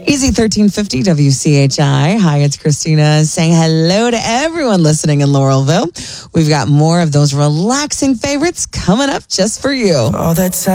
Easy 1350 WCHI. Hi, it's Christina saying hello to everyone listening in Laurelville. We've got more of those relaxing favorites coming up just for you. All that time.